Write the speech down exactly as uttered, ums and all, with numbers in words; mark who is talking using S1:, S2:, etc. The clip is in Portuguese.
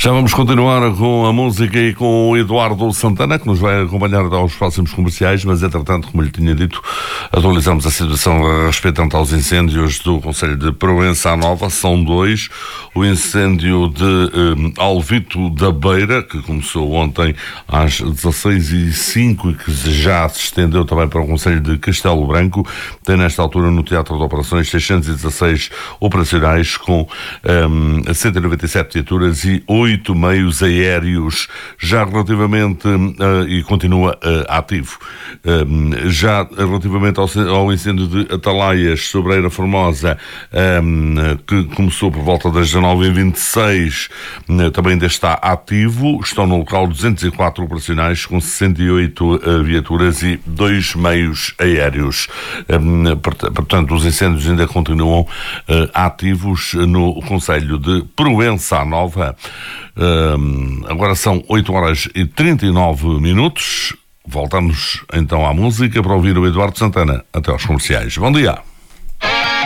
S1: Já vamos continuar com a música e com o Eduardo Santana, que nos vai acompanhar aos próximos comerciais, mas entretanto, como lhe tinha dito, atualizamos a situação a respeito aos incêndios do concelho de Proença Nova. São dois. O incêndio de um, Alvito da Beira, que começou ontem às dezasseis e cinco e que já se estendeu também para o concelho de Castelo Branco. Tem nesta altura no Teatro de Operações seiscentos e dezasseis operacionais com um, cento e noventa e sete viaturas e oito meios aéreos, já relativamente uh, e continua uh, ativo. Um, já relativamente ao, ao incêndio de Atalaias sobre a Eira Formosa, um, que começou por volta das dezenove e vinte e seis, uh, também ainda está ativo. Estão no local duzentos e quatro operacionais com sessenta e oito uh, viaturas e dois meios aéreos. Um, portanto, os incêndios ainda continuam uh, ativos no concelho de Proença Nova. Um, agora são oito horas e trinta e nove minutos. Voltamos então à música para ouvir o Eduardo Santana. Até aos comerciais. Bom dia.